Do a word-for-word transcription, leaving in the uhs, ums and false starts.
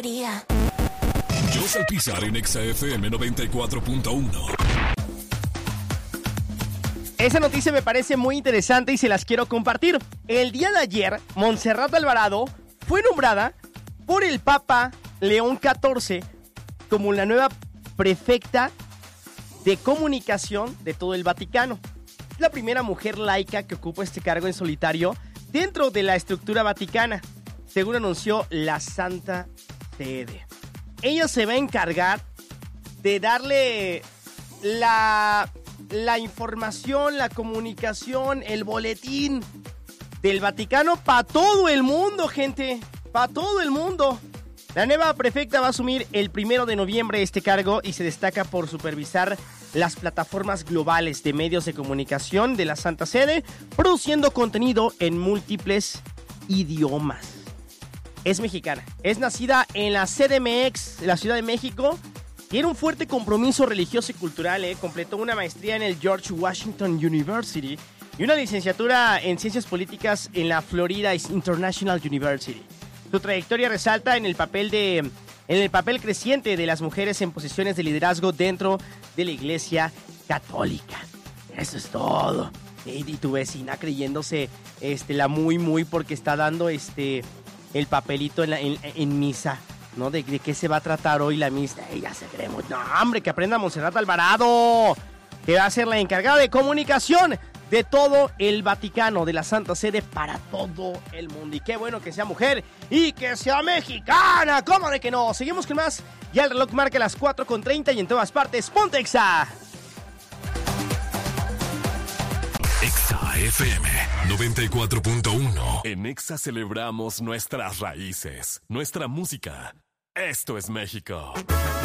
quería. Yo soy Pizar en Exa F M noventa y cuatro punto uno. Esa noticia me parece muy interesante y se las quiero compartir. El día de ayer, Montserrat Alvarado fue nombrada por el Papa León catorce como la nueva prefecta de comunicación de todo el Vaticano. Es la primera mujer laica que ocupa este cargo en solitario dentro de la estructura vaticana, según anunció la Santa Sede. Ella se va a encargar de darle la, la información, la comunicación, el boletín del Vaticano para todo el mundo, gente, para todo el mundo. La nueva prefecta va a asumir el primero de noviembre este cargo y se destaca por supervisar las plataformas globales de medios de comunicación de la Santa Sede, produciendo contenido en múltiples idiomas. Es mexicana, es nacida en la C D M X, la Ciudad de México. Tiene un fuerte compromiso religioso y cultural, ¿eh? Completó una maestría en el George Washington University y una licenciatura en Ciencias Políticas en la Florida International University. Su trayectoria resalta en el papel de, en el papel creciente de las mujeres en posiciones de liderazgo dentro de la Iglesia Católica. Eso es todo. Y, y tu vecina creyéndose este, la muy, muy porque está dando este, el papelito en, la, en, en misa, ¿no? De, de qué se va a tratar hoy la misa. Ey, ya se cree muy... No, hombre, que aprenda Montserrat Alvarado, que va a ser la encargada de comunicación de todo el Vaticano, de la Santa Sede para todo el mundo. Y qué bueno que sea mujer y que sea mexicana. ¿Cómo de que no? Seguimos con más. Ya el reloj marca las cuatro con treinta y en todas partes, ponte Exa. Exa F M noventa y cuatro punto uno. En Exa celebramos nuestras raíces, nuestra música. Esto es México.